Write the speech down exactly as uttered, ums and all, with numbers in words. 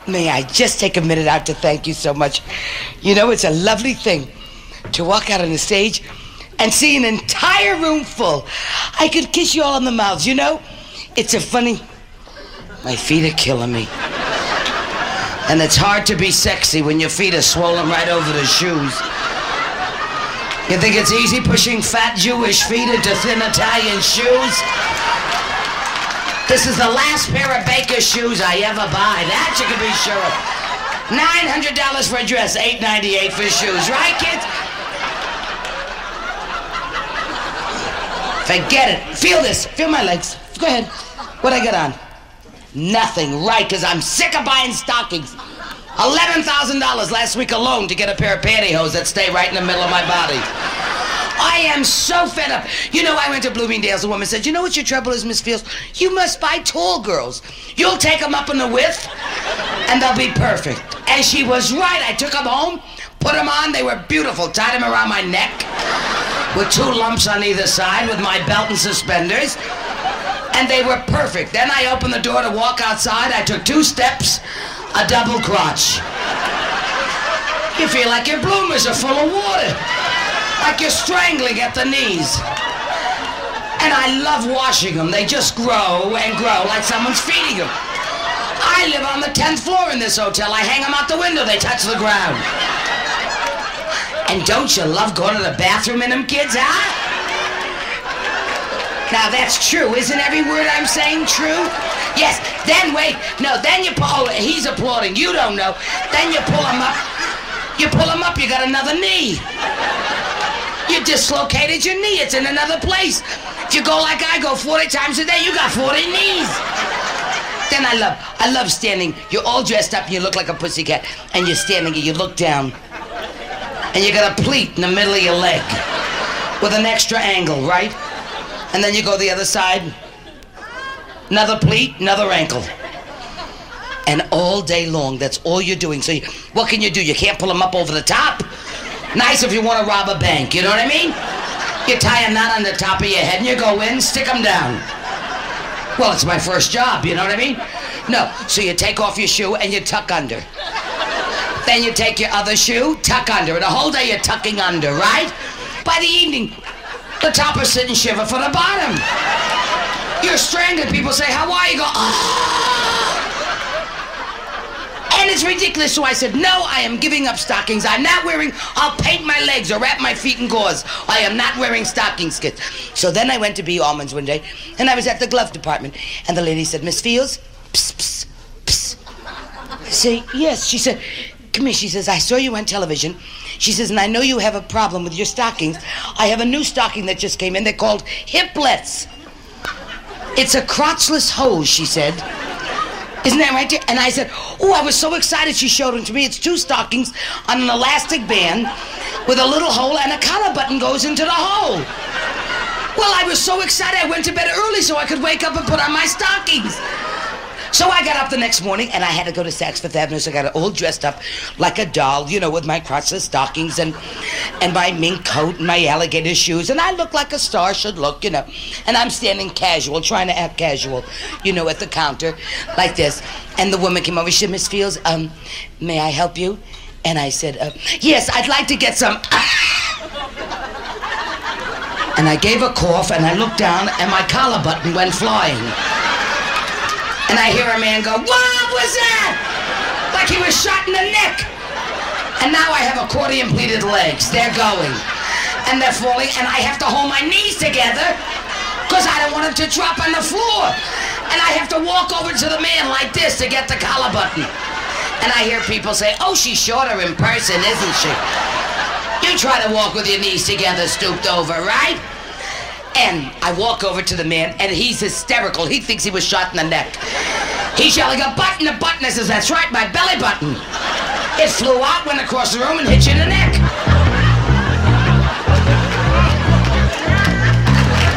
may I just take a minute out to thank you so much. You know, it's a lovely thing to walk out on the stage and see an entire room full. I could kiss you all on the mouths, you know? It's a funny... My feet are killing me. And it's hard to be sexy when your feet are swollen right over the shoes. You think it's easy pushing fat Jewish feet into thin Italian shoes? This is the last pair of Baker shoes I ever buy. That you can be sure of. nine hundred dollars for a dress, eight ninety-eight for shoes. Right, kids? Forget it. Feel this. Feel my legs. Go ahead. What I got on? Nothing. Right, because I'm sick of buying stockings. eleven thousand dollars last week alone to get a pair of pantyhose that stay right in the middle of my body. I am so fed up. You know, I went to Bloomingdale's. A woman said, you know what your trouble is, Miss Fields? You must buy tall girls. You'll take them up in the width, and they'll be perfect. And she was right. I took them home, put them on. They were beautiful. Tied them around my neck with two lumps on either side with my belt and suspenders. And they were perfect. Then I opened the door to walk outside. I took two steps, a double crotch. You feel like your bloomers are full of water. Like you're strangling at the knees. And I love washing them. They just grow and grow like someone's feeding them. I live on the tenth floor in this hotel. I hang them out the window. They touch the ground. And don't you love going to the bathroom in them, kids, huh? Now that's true. Isn't every word I'm saying true? Yes. Then wait. No, then you pull... Oh, he's applauding. You don't know. Then you pull him up. You pull him up, you got another knee. You dislocated your knee. It's in another place. If you go like I go forty times a day, you got forty knees. Then I love, I love standing. You're all dressed up and you look like a pussycat. And you're standing and you look down. And you got a pleat in the middle of your leg. With an extra angle, right? And then you go the other side. Another pleat, another ankle. And all day long, that's all you're doing. So you, what can you do? You can't pull them up over the top. Nice if you want to rob a bank, you know what I mean? You tie a knot on the top of your head and you go in, stick them down. Well, it's my first job, you know what I mean? No, so you take off your shoe and you tuck under. Then you take your other shoe, tuck under. And the whole day you're tucking under, right? By the evening, the top is sitting shiver for the bottom. You're strangling. People say, how are you? You go, oh. And it's ridiculous. So I said, no, I am giving up stockings. I'm not wearing, I'll paint my legs or wrap my feet in gauze. I am not wearing stocking skits. So then I went to B. Almonds one day, and I was at the glove department. And the lady said, Miss Fields, psst, psst, psst. I say, yes. She said, come here. She says, I saw you on television. She says, and I know you have a problem with your stockings. I have a new stocking that just came in. They're called hiplets. It's a crotchless hose, she said. Isn't that right there? And I said, oh, I was so excited she showed them to me. It's two stockings on an elastic band with a little hole and a collar button goes into the hole. Well, I was so excited I went to bed early so I could wake up and put on my stockings. So I got up the next morning and I had to go to Saks Fifth Avenue, so I got it all dressed up like a doll, you know, with my crotchless stockings and and my mink coat and my alligator shoes, and I look like a star should look, you know. And I'm standing casual, trying to act casual, you know, at the counter, like this. And the woman came over, she said, Miss Fields, um, may I help you? And I said, uh, yes, I'd like to get some... And I gave a cough and I looked down and my collar button went flying. And I hear a man go, what was that? Like he was shot in the neck. And now I have accordion pleated legs. They're going. And they're falling. And I have to hold my knees together because I don't want them to drop on the floor. And I have to walk over to the man like this to get the collar button. And I hear people say, oh, she's shorter in person, isn't she? You try to walk with your knees together, stooped over, right? And I walk over to the man, and he's hysterical. He thinks he was shot in the neck. He's yelling, a button, a button. I says, that's right, my belly button. It flew out, went across the room, and hit you in the neck.